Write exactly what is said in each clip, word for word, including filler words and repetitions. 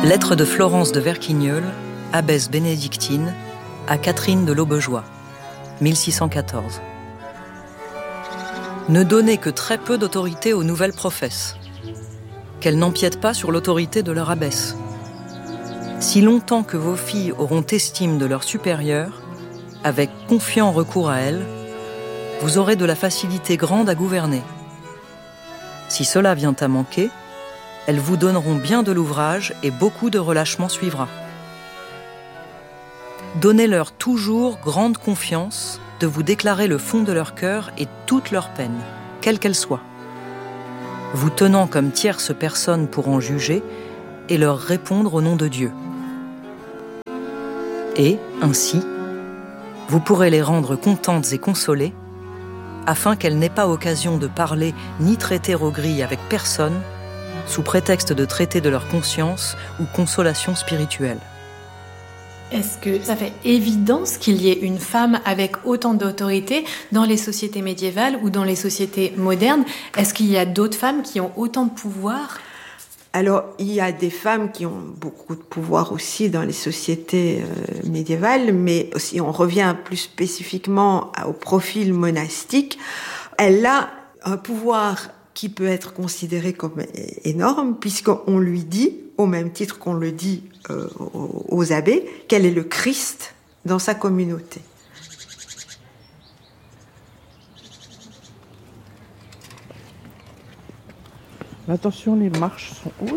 Lettre de Florence de Verquigneul, abbesse bénédictine, à Catherine de Laubejoie, mille six cent quatorze. Ne donnez que très peu d'autorité aux nouvelles professes, qu'elles n'empiètent pas sur l'autorité de leur abbesse. Si longtemps que vos filles auront estime de leurs supérieurs, avec confiant recours à elles, vous aurez de la facilité grande à gouverner. Si cela vient à manquer, elles vous donneront bien de l'ouvrage et beaucoup de relâchement suivra. Donnez-leur toujours grande confiance de vous déclarer le fond de leur cœur et toutes leurs peines, quelles qu'elles soient, vous tenant comme tierces personnes pour en juger et leur répondre au nom de Dieu. Et, ainsi, vous pourrez les rendre contentes et consolées, afin qu'elles n'aient pas occasion de parler ni traiter au gris avec personne, sous prétexte de traiter de leur conscience ou consolation spirituelle. Est-ce que ça fait évidence qu'il y ait une femme avec autant d'autorité dans les sociétés médiévales ou dans les sociétés modernes ? Est-ce qu'il y a d'autres femmes qui ont autant de pouvoir ? Alors, il y a des femmes qui ont beaucoup de pouvoir aussi dans les sociétés euh, médiévales, mais si on revient plus spécifiquement au profil monastique, elle a un pouvoir qui peut être considéré comme énorme, puisqu'on lui dit, au même titre qu'on le dit euh, aux abbés, qu'elle est le Christ dans sa communauté. Attention, les marches sont hautes.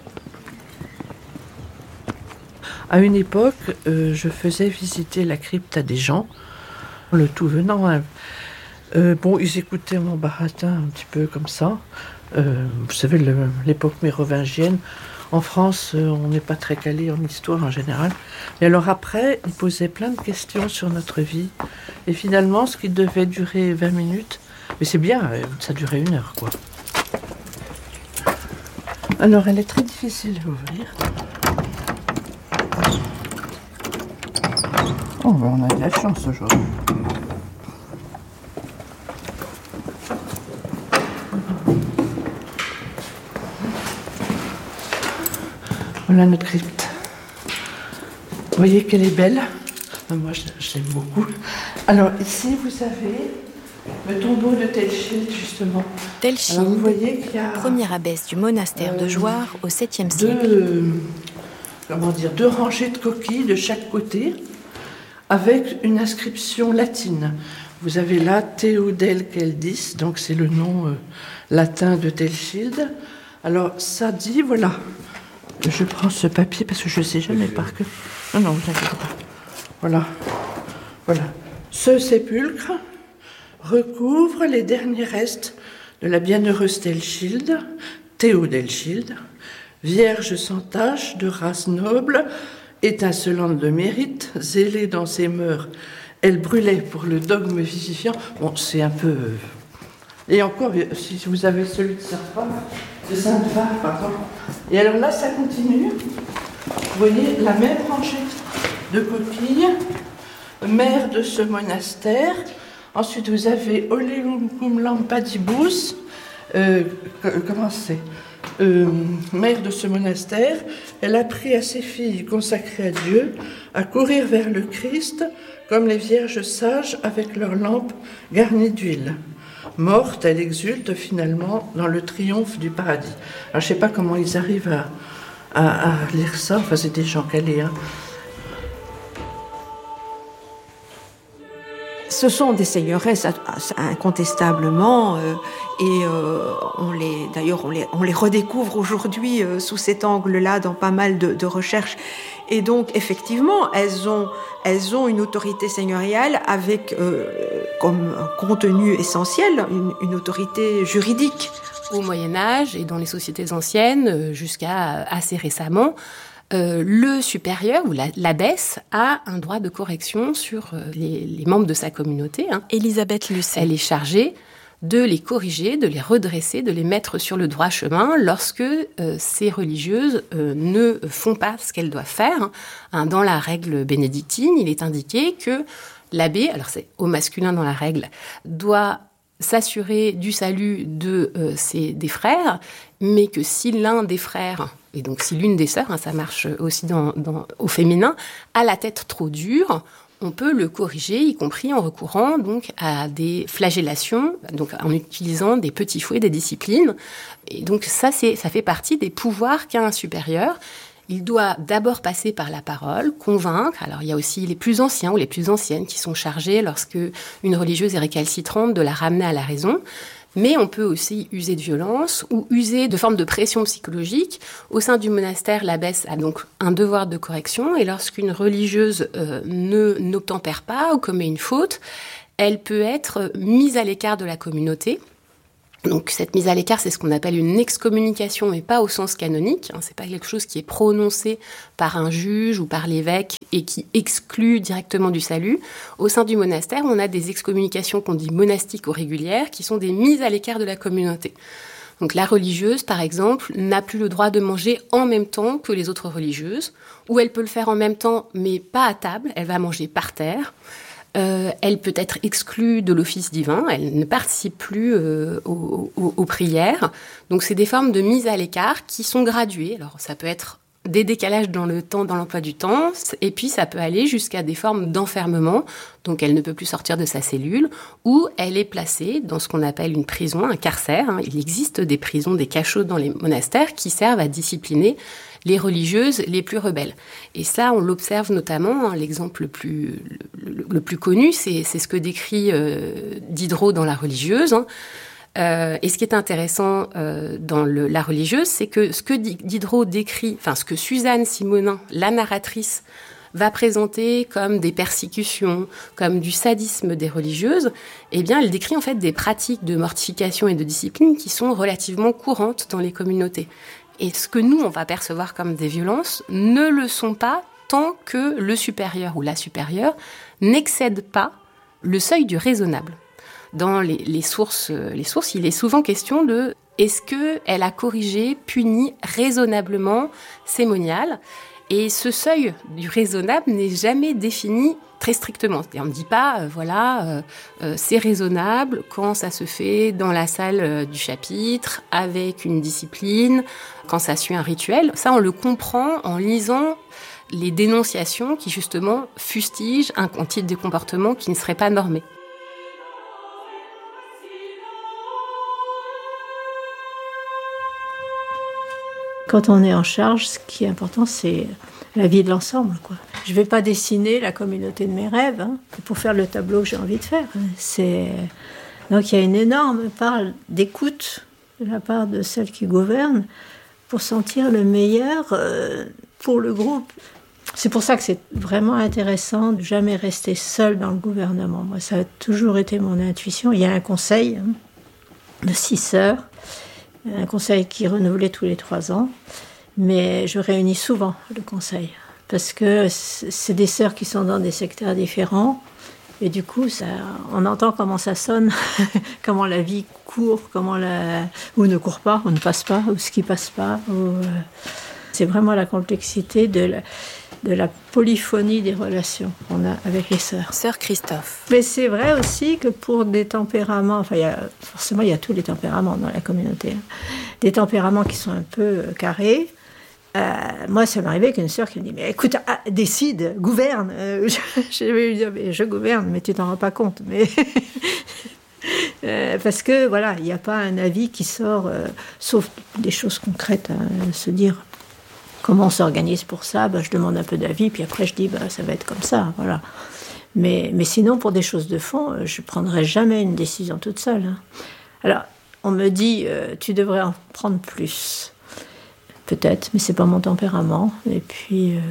À une époque, euh, je faisais visiter la crypte à des gens, le tout venant. Hein. Euh, bon, ils écoutaient mon baratin un petit peu comme ça. Euh, vous savez, le, l'époque mérovingienne, en France, euh, on n'est pas très calé en histoire en général. Et alors après, ils posaient plein de questions sur notre vie. Et finalement, ce qui devait durer vingt minutes, mais c'est bien, ça durait une heure, quoi. Alors, elle est très difficile à ouvrir. Oh, ben on a de la chance aujourd'hui. Voilà notre crypte. Vous voyez qu'elle est belle. Moi, je, je l'aime beaucoup. Alors, ici, vous avez le tombeau de Telschild, justement. Telschild, Alors, vous voyez qu'il y a, première abbesse du monastère euh, de Jouarre au septième deux, siècle. Comment dire, deux rangées de coquilles de chaque côté, avec une inscription latine. Vous avez là Theodel Keldis, donc c'est le nom euh, latin de Telschild. Alors, ça dit, voilà. Je prends ce papier parce que je ne sais jamais par cœur. Non, non, vous inquiétez pas. Voilà. Voilà. Ce sépulcre recouvre les derniers restes de la bienheureuse Telschild, Théodelschild, vierge sans tache, de race noble, étincelante de mérite, zélée dans ses mœurs. Elle brûlait pour le dogme vivifiant. Bon, c'est un peu... Et encore, si vous avez celui de Sainte-Phare, de Sainte-Phare, pardon. Et alors là, ça continue. Vous voyez, la même rangée de coquilles, mère de ce monastère. Ensuite, vous avez Oleum cum lampadibus, euh, comment c'est euh, mère de ce monastère. Elle a appris à ses filles consacrées à Dieu à courir vers le Christ comme les vierges sages avec leurs lampes garnies d'huile. Morte, elle exulte finalement dans le triomphe du paradis. Alors, je ne sais pas comment ils arrivent à, à, à lire ça. Enfin, c'est des gens calés, hein. Ce sont des seigneuresses incontestablement, euh, et euh, on les, d'ailleurs on les, on les redécouvre aujourd'hui euh, sous cet angle-là dans pas mal de, de recherches. Et donc effectivement, elles ont, elles ont une autorité seigneuriale avec euh, comme contenu essentiel une, une autorité juridique. Au Moyen-Âge et dans les sociétés anciennes, jusqu'à assez récemment, Euh, le supérieur ou la, l'abbesse a un droit de correction sur euh, les, les membres de sa communauté. Hein. Elisabeth Lucet. Elle est chargée de les corriger, de les redresser, de les mettre sur le droit chemin lorsque euh, ces religieuses euh, ne font pas ce qu'elles doivent faire. Hein. Dans la règle bénédictine, il est indiqué que l'abbé, alors c'est au masculin dans la règle, doit s'assurer du salut de euh, ses, des frères, mais que si l'un des frères, et donc si l'une des sœurs, hein, ça marche aussi dans, dans, au féminin, a la tête trop dure, on peut le corriger, y compris en recourant donc à des flagellations, donc en utilisant des petits fouets, des disciplines. Et donc ça, c'est, ça fait partie des pouvoirs qu'a un supérieur. Il doit d'abord passer par la parole, convaincre. Alors, il y a aussi les plus anciens ou les plus anciennes qui sont chargés, lorsque une religieuse est récalcitrante, de la ramener à la raison. Mais on peut aussi user de violence ou user de formes de pression psychologique. Au sein du monastère, l'abbesse a donc un devoir de correction. Et lorsqu'une religieuse euh, ne n'obtempère pas ou commet une faute, elle peut être mise à l'écart de la communauté. Donc cette mise à l'écart, c'est ce qu'on appelle une excommunication, mais pas au sens canonique. Hein, c'est pas quelque chose qui est prononcé par un juge ou par l'évêque et qui exclut directement du salut. Au sein du monastère, on a des excommunications qu'on dit monastiques ou régulières, qui sont des mises à l'écart de la communauté. Donc la religieuse, par exemple, n'a plus le droit de manger en même temps que les autres religieuses, ou elle peut le faire en même temps, mais pas à table, elle va manger par terre. Euh, elle peut être exclue de l'office divin, elle ne participe plus euh, aux, aux, aux prières. Donc c'est des formes de mise à l'écart qui sont graduées. Alors ça peut être des décalages dans le temps, dans l'emploi du temps, et puis ça peut aller jusqu'à des formes d'enfermement. Donc elle ne peut plus sortir de sa cellule, ou elle est placée dans ce qu'on appelle une prison, un carcère. Hein. Il existe des prisons, des cachots dans les monastères qui servent à discipliner les religieuses les plus rebelles. Et ça, on l'observe notamment, hein, l'exemple le plus, le, le plus connu, c'est, c'est ce que décrit euh, Diderot dans La religieuse. Hein. Euh, et ce qui est intéressant euh, dans le, La religieuse, c'est que ce que Diderot décrit, enfin ce que Suzanne Simonin, la narratrice, va présenter comme des persécutions, comme du sadisme des religieuses, eh bien, elle décrit en fait des pratiques de mortification et de discipline qui sont relativement courantes dans les communautés. Et ce que nous, on va percevoir comme des violences, ne le sont pas tant que le supérieur ou la supérieure n'excède pas le seuil du raisonnable. Dans les, les, sources, les sources, il est souvent question de est-ce qu'elle a corrigé, puni raisonnablement ces moniales ? Et ce seuil du raisonnable n'est jamais défini très strictement. C'est-à-dire, on ne dit pas, euh, voilà, euh, euh, c'est raisonnable quand ça se fait dans la salle euh, du chapitre, avec une discipline, quand ça suit un rituel. Ça, on le comprend en lisant les dénonciations qui, justement, fustigent un, un type de comportement qui ne serait pas normé. Quand on est en charge, ce qui est important, c'est la vie de l'ensemble, quoi. Je ne vais pas dessiner la communauté de mes rêves hein, pour faire le tableau que j'ai envie de faire. C'est... Donc il y a une énorme part d'écoute de la part de celles qui gouvernent pour sentir le meilleur euh, pour le groupe. C'est pour ça que c'est vraiment intéressant de jamais rester seul dans le gouvernement. Moi, ça a toujours été mon intuition. Il y a un conseil hein, de six sœurs, un conseil qui est renouvelé tous les trois ans, mais je réunis souvent le conseil, parce que c'est des sœurs qui sont dans des secteurs différents, et du coup, ça, on entend comment ça sonne, comment la vie court, comment la, ou ne court pas, ou ne passe pas, ou ce qui passe pas. Ou, c'est vraiment la complexité de la, de la polyphonie des relations qu'on a avec les sœurs. Sœur Christophe. Mais c'est vrai aussi que pour des tempéraments, enfin, il y a, forcément, il y a tous les tempéraments dans la communauté, hein, des tempéraments qui sont un peu carrés. Euh, moi, ça m'est arrivé qu'une sœur qui me dit « Mais écoute, ah, décide, gouverne euh, !» je, je vais lui dire « Mais je gouverne, mais tu t'en rends pas compte. » Mais euh, parce que, voilà, il n'y a pas un avis qui sort, euh, sauf des choses concrètes, hein, se dire « Comment on s'organise pour ça ?» ben, je demande un peu d'avis, puis après je dis bah, « Ça va être comme ça. » Voilà. Mais, mais sinon, pour des choses de fond, je ne prendrai jamais une décision toute seule. Hein. Alors, on me dit euh, « Tu devrais en prendre plus. » Peut-être, mais c'est pas mon tempérament. Et puis, euh,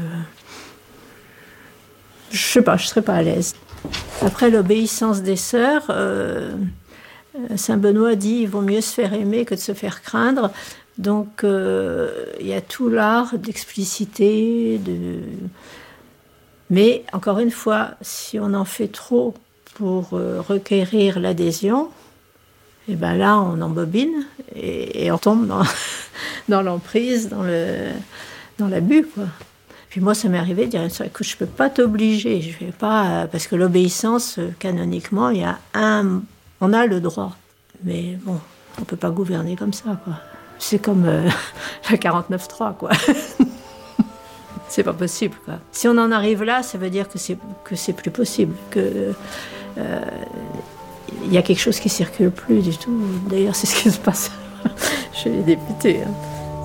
je sais pas, je serais pas à l'aise. Après l'obéissance des sœurs, euh, Saint Benoît dit il vaut mieux se faire aimer que de se faire craindre. Donc, euh, il y a tout l'art d'expliciter, de. Mais encore une fois, si on en fait trop pour euh, requérir l'adhésion, et ben là, on embobine et, et on tombe dans, dans l'emprise, dans, le, dans l'abus, quoi. Puis moi, ça m'est arrivé de dire, écoute, je ne peux pas t'obliger, je vais pas, parce que l'obéissance, canoniquement, il y a un On a le droit, mais bon, on ne peut pas gouverner comme ça, quoi. C'est comme euh, la quarante-neuf trois, quoi. C'est pas possible, quoi. Si on en arrive là, ça veut dire que c'est, que c'est plus possible, que euh, y a quelque chose qui circule plus du tout. D'ailleurs, c'est ce qui se passe chez les députés. Hein.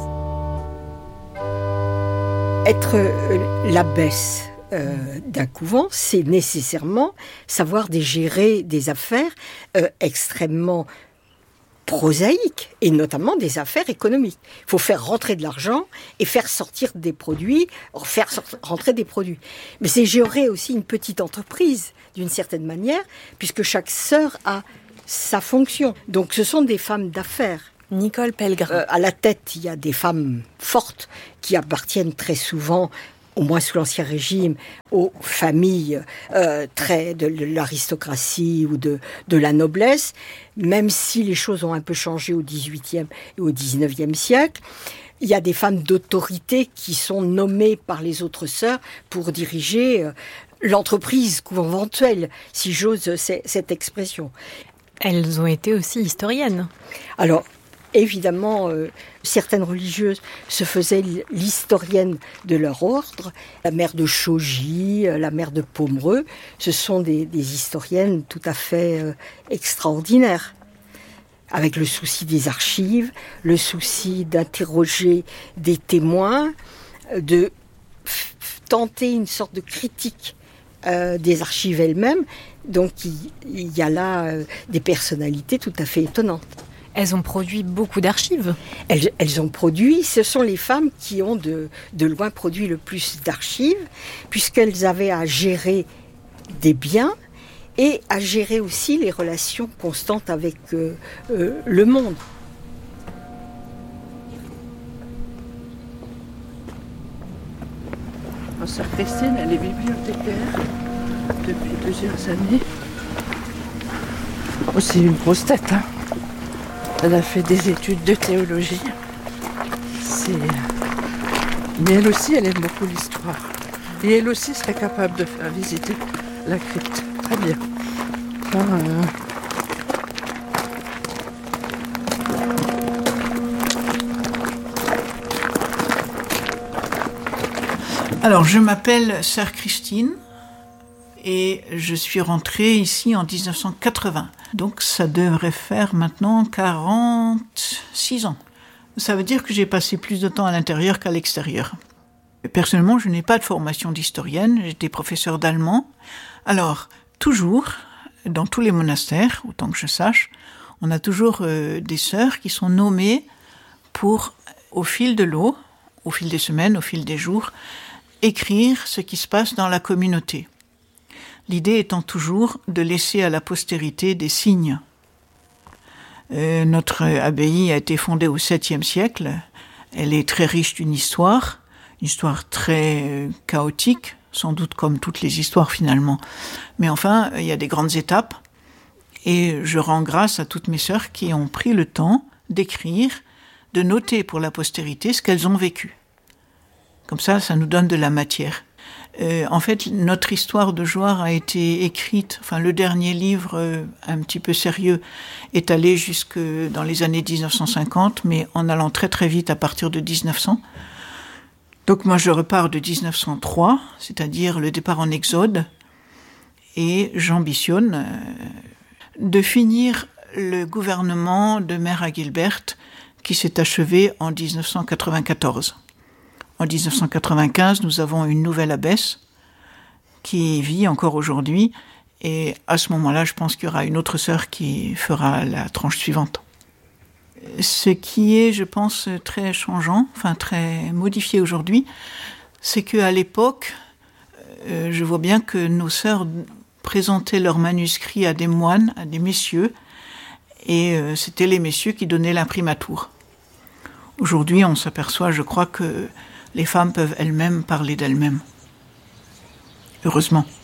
Être euh, l'abbesse euh, d'un couvent, c'est nécessairement savoir gérer des affaires euh, extrêmement prosaïques, et notamment des affaires économiques. Il faut faire rentrer de l'argent et faire sortir des produits, faire sortir, rentrer des produits. Mais c'est gérer aussi une petite entreprise, d'une certaine manière, puisque chaque sœur a sa fonction. Donc ce sont des femmes d'affaires. Nicole Pellegrin. Euh, à la tête, il y a des femmes fortes qui appartiennent très souvent, au moins sous l'Ancien Régime, aux familles euh, très de l'aristocratie ou de, de la noblesse, même si les choses ont un peu changé au dix-huitième et au dix-neuvième siècle. Il y a des femmes d'autorité qui sont nommées par les autres sœurs pour diriger euh, l'entreprise conventuelle, si j'ose c- cette expression. Elles ont été aussi historiennes. Alors, évidemment, euh, certaines religieuses se faisaient l'historienne de leur ordre. La mère de Chaugy, la mère de Pomereux, ce sont des, des historiennes tout à fait euh, extraordinaires. Avec le souci des archives, le souci d'interroger des témoins, de f- tenter une sorte de critique euh, des archives elles-mêmes. Donc il, il y a là euh, des personnalités tout à fait étonnantes. Elles ont produit beaucoup d'archives. Elles, elles ont produit, ce sont les femmes qui ont de, de loin produit le plus d'archives, puisqu'elles avaient à gérer des biens et à gérer aussi les relations constantes avec euh, euh, le monde. Ma sœur Christine, elle est bibliothécaire depuis plusieurs années. Oh, c'est une grosse tête, hein. Elle a fait des études de théologie. C'est... Mais elle aussi, elle aime beaucoup l'histoire. Et elle aussi serait capable de faire visiter la crypte. Très bien. Enfin, euh... Alors, je m'appelle Sœur Christine et je suis rentrée ici en dix-neuf cent quatre-vingts. Donc ça devrait faire maintenant quarante-six ans. Ça veut dire que j'ai passé plus de temps à l'intérieur qu'à l'extérieur. Personnellement, je n'ai pas de formation d'historienne, j'étais professeur d'allemand. Alors, toujours, dans tous les monastères, autant que je sache, on a toujours euh, des sœurs qui sont nommées pour, au fil de l'eau, au fil des semaines, au fil des jours, écrire ce qui se passe dans la communauté. L'idée étant toujours de laisser à la postérité des signes. Euh, notre abbaye a été fondée au septième siècle. Elle est très riche d'une histoire, une histoire très euh, chaotique, sans doute comme toutes les histoires finalement. Mais enfin, il y a des grandes étapes. Et je rends grâce à toutes mes sœurs qui ont pris le temps d'écrire, de noter pour la postérité ce qu'elles ont vécu. Comme ça, ça nous donne de la matière. Euh, en fait, notre histoire de Jouarre a été écrite, enfin le dernier livre euh, un petit peu sérieux est allé jusque dans les années dix-neuf cent cinquante, mais en allant très très vite à partir de dix-neuf cents. Donc moi je repars de dix-neuf cent trois, c'est-à-dire le départ en Exode, et j'ambitionne euh, de finir le gouvernement de Mère Agilberte qui s'est achevé en dix-neuf cent quatre-vingt-quatorze. En dix-neuf cent quatre-vingt-quinze, nous avons une nouvelle abbesse qui vit encore aujourd'hui. Et à ce moment-là, je pense qu'il y aura une autre sœur qui fera la tranche suivante. Ce qui est, je pense, très changeant, enfin très modifié aujourd'hui, c'est qu'à l'époque, euh, je vois bien que nos sœurs présentaient leurs manuscrits à des moines, à des messieurs, et euh, c'était les messieurs qui donnaient l'imprimatur. Aujourd'hui, on s'aperçoit, je crois, que les femmes peuvent elles-mêmes parler d'elles-mêmes. Heureusement.